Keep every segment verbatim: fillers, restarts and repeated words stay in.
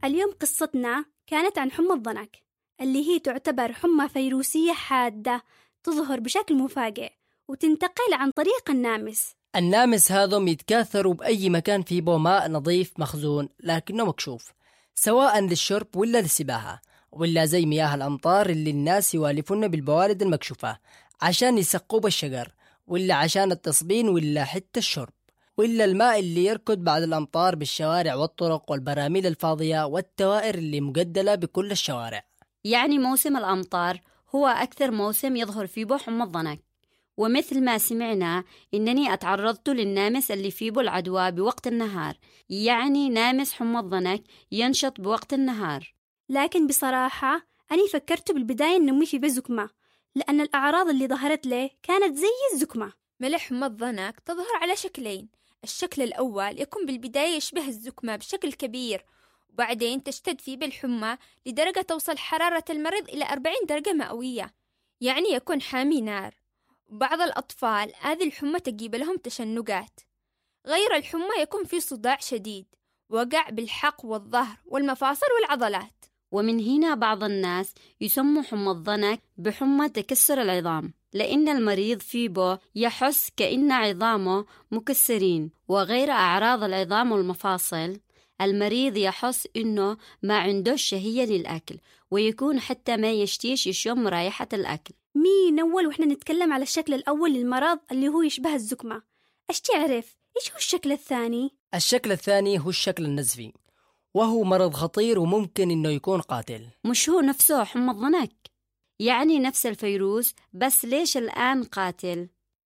اليوم قصتنا كانت عن حمى الضنك، اللي هي تعتبر حمى فيروسية حادة تظهر بشكل مفاجئ وتنتقل عن طريق النامس. النامس هذم يتكاثروا بأي مكان فيه بو ماء نظيف مخزون لكنه مكشوف، سواء للشرب ولا للسباحة ولا زي مياه الأمطار اللي الناس يوالفون بالبوارد المكشوفة عشان يسقوا بالشجر، ولا عشان التصبين ولا حتى الشرب، ولا الماء اللي يركض بعد الأمطار بالشوارع والطرق والبراميل الفاضية والتوائر اللي مجدلة بكل الشوارع. يعني موسم الأمطار هو أكثر موسم يظهر فيه بو حمى الضنك، ومثل ما سمعنا إنني أتعرضت للنامس اللي فيه بو العدوى بوقت النهار، يعني نامس حمى الضنك ينشط بوقت النهار. لكن بصراحة أنا فكرت بالبداية إنه في بزكمة، لأن الأعراض اللي ظهرت له كانت زي الزكمة. ملح حمى الضنك تظهر على شكلين، الشكل الأول يكون بالبداية يشبه الزكمة بشكل كبير، وبعدين تشتد فيه بالحمى لدرجة توصل حرارة المريض إلى أربعين درجة مئوية، يعني يكون حامي نار. وبعض الأطفال هذه الحمى تجيب لهم تشنجات. غير الحمى يكون في صداع شديد، وجع بالحق والظهر والمفاصل والعضلات. ومن هنا بعض الناس يسموا حمى الضنك بحمى تكسر العظام، لأن المريض فيه بو يحس كأن عظامه مكسرين. وغير أعراض العظام والمفاصل، المريض يحس إنه ما عنده شهية للأكل، ويكون حتى ما يشتيش يشم رائحة الأكل. مين أول وإحنا نتكلم على الشكل الأول للمرض اللي هو يشبه الزكمة، إيش تعرف إيش هو الشكل الثاني؟ الشكل الثاني هو الشكل النزفي، وهو مرض خطير وممكن إنه يكون قاتل. مش هو نفسه حمى الضنك؟ يعني نفس الفيروس، بس ليش الآن قاتل؟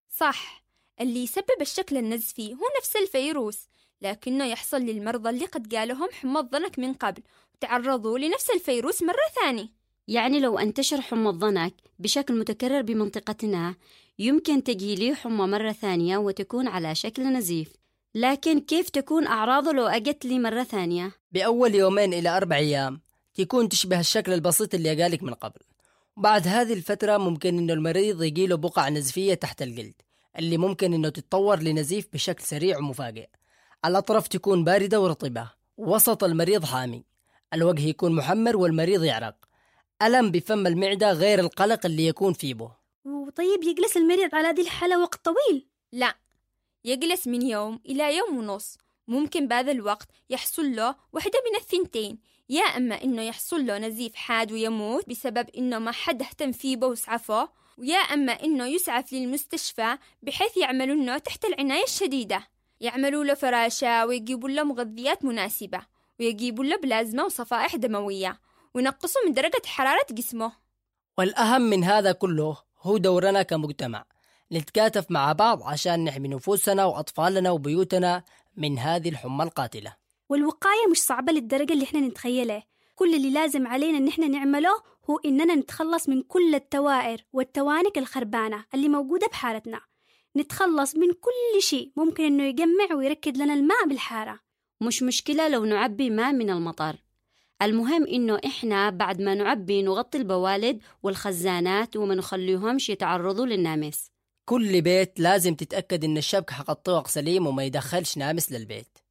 صح، اللي يسبب الشكل النزفي هو نفس الفيروس، لكنه يحصل للمرضى اللي قد جالهم حمى الضنك من قبل وتعرضوا لنفس الفيروس مرة ثانية. يعني لو انتشر حمى الضنك بشكل متكرر بمنطقتنا، يمكن تجي لي حمى مرة ثانية وتكون على شكل نزيف. لكن كيف تكون أعراضه لو أجت لي مرة ثانية؟ بأول يومين إلى أربع أيام تكون تشبه الشكل البسيط اللي جالك من قبل، وبعد هذه الفترة ممكن إنه المريض يجيله بقع نزفية تحت الجلد اللي ممكن إنه تتطور لنزيف بشكل سريع ومفاجئ. الأطراف تكون باردة ورطبة، وسط المريض حامي، الوجه يكون محمر والمريض يعرق، ألم بفم المعدة غير القلق اللي يكون فيه به. وطيب يجلس المريض على هذه الحالة وقت طويل؟ لا، يجلس من يوم إلى يوم ونص. ممكن بهذا الوقت يحصل له واحدة من الثنتين، يا أما إنه يحصل له نزيف حاد ويموت بسبب إنه ما حد اهتم فيه وإسعافه، ويا أما إنه يسعف للمستشفى بحيث يعملوا له تحت العناية الشديدة، يعملوا له فراشة ويجيبوا له مغذيات مناسبة ويجيبوا له بلازما وصفائح دموية وينقصوا من درجة حرارة جسمه. والأهم من هذا كله هو دورنا كمجتمع نتكاتف مع بعض عشان نحمي نفوسنا وأطفالنا وبيوتنا من هذه الحمى القاتلة. والوقاية مش صعبة للدرجة اللي احنا نتخيله. كل اللي لازم علينا ان احنا نعمله هو اننا نتخلص من كل التوائر والتوانك الخربانة اللي موجودة بحارتنا، نتخلص من كل شيء ممكن انه يجمع ويركد لنا الماء بالحارة. مش مشكلة لو نعبي ماء من المطر، المهم إنه إحنا بعد ما نعبي نغطي البوالد والخزانات وما نخليهمش يتعرضوا للنامس. كل بيت لازم تتأكد إن الشبك حق الطوق سليم وما يدخلش نامس للبيت.